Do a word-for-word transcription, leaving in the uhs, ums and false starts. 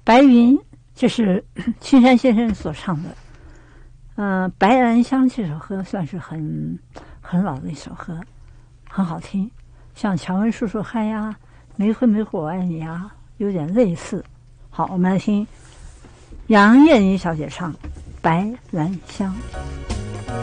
白云，这是青山先生所唱的。嗯、呃，白兰香这首歌算是很很老的一首歌，很好听。像《蔷薇树树嗨》呀，《没灰没火我爱你》呀，有点类似。好，我们来听杨燕妮小姐唱《白兰香》。